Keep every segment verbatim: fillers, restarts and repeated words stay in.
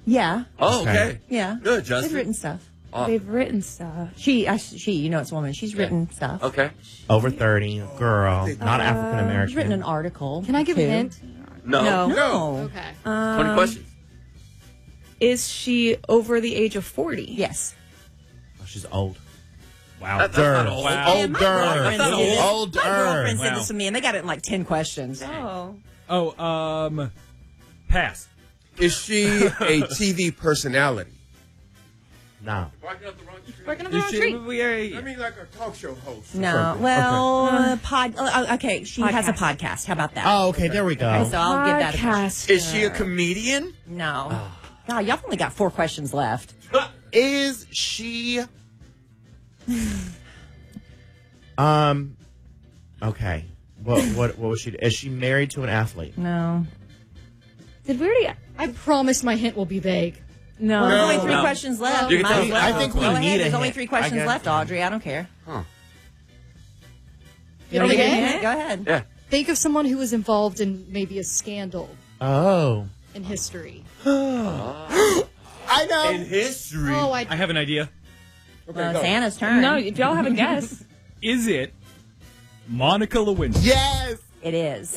Yeah. Oh, okay. okay. Yeah. Good, Justin. They've written stuff. Uh, They've written stuff. She, I, she, you know, it's a woman. She's yeah. written stuff. Okay. Over thirty, girl, uh, not African American. She's written an article. Can I give too. a hint? No. No. No. Okay. Um, twenty questions. Is she over the age of forty? Yes. Oh, she's old. Wow. That, that's not old. Wow. Yeah, older. That's not old. Older. My girlfriend wow. said this to me, and they got it in like ten questions. Oh. Oh, um, pass. Is she a T V personality? No. Barking up the wrong tree. Barking up the wrong tree. We are, I mean, like a talk show host. No. Well, okay. Uh, pod. Oh, okay, she podcast. has a podcast. How about that? Oh, okay. There we go. Okay, so I'll give that a podcast. Is she a comedian? No. Oh. God, y'all only got four questions left. Is she? um. Okay. What? What? What was she? Is she married to an athlete? No. Did we already? I promise my hint will be vague. No. Well, there's only three no. questions left. You Might can well. I think we Go need ahead. a There's only hint. three questions left, Audrey. I don't care. Huh. You don't Okay. get a hint? Go ahead. Yeah. Think of someone who was involved in maybe a scandal Oh. in history. I know. In history. Oh, I. I have an idea. Okay, Uh, go. it's Anna's turn. No, if y'all have a guess. Is it Monica Lewinsky? Yes. It is.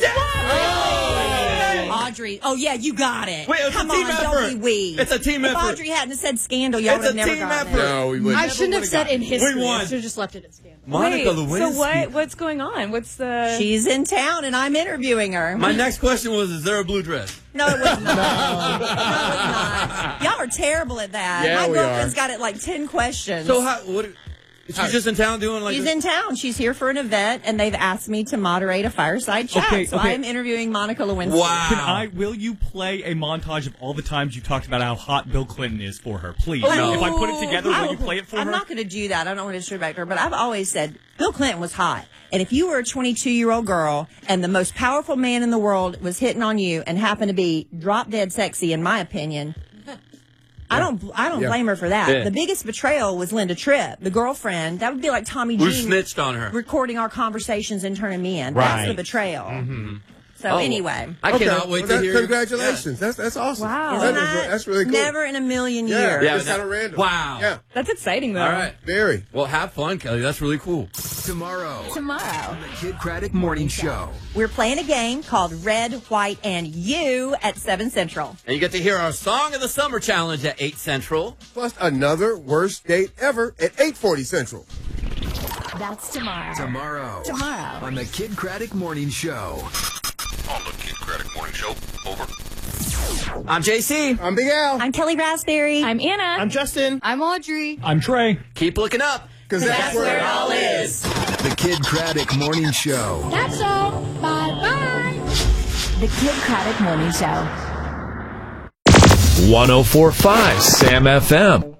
Audrey. Oh, yeah, you got it. Wait, it's Come a team on, effort. don't be weak. It's a team if effort. Audrey hadn't said scandal, y'all It's would have a never team gotten effort. it. No, we wouldn't. I shouldn't have said in history. We won. I should have just left it at scandal. Monica Wait, Lewinsky. So what? What's going on? What's the? She's in town, and I'm interviewing her. My next question was, is there a blue dress? No, it was not. no. no, it was not. Y'all are terrible at that. Yeah, My we girlfriend's are. got it like ten questions. So how? What? She's just in town doing like. She's this? in town. She's here for an event, and they've asked me to moderate a fireside chat. Okay, so okay. I am interviewing Monica Lewinsky. Wow. Can I? Will you play a montage of all the times you talked about how hot Bill Clinton is for her, please? no. If I put it together, I will you play it for I'm her? not going to do that. I don't want to disrespect her, but I've always said Bill Clinton was hot. And if you were a twenty-two-year-old girl and the most powerful man in the world was hitting on you and happened to be drop dead sexy, in my opinion, I don't I don't Yeah. blame her for that. Yeah. The biggest betrayal was Linda Tripp, the girlfriend. That would be like Tommy Who Jean snitched on her? recording our conversations and turning me in. Right. That's the betrayal. Mm-hmm. So Oh, anyway. I Okay. cannot wait Well, to that- hear. Congratulations. That's that's awesome. Wow. That Isn't is- that that's really cool. Never in a million Yeah, years. Yeah, it's that- kind of random. Wow. Yeah, That's exciting, though. All right. very. Well, have fun, Kelly. That's really cool. Tomorrow, Tomorrow. the Kid Craddock Morning Show. We're playing a game called Red, White, and You at seven Central. And you get to hear our Song of the Summer Challenge at eight Central. Plus another worst date ever at eight forty Central. That's tomorrow. Tomorrow. Tomorrow. On the Kid Craddock Morning Show. On the Kid Craddock Morning Show. Over. I'm J C. I'm Big Al. I'm Kelly Raspberry. I'm Anna. I'm Justin. I'm Audrey. I'm Trey. Keep looking up. Because that's, where it all is. The Kid Craddock Morning Show. That's all. Bye-bye. The Kid Craddock Morning Show. one oh four point five Sam F M.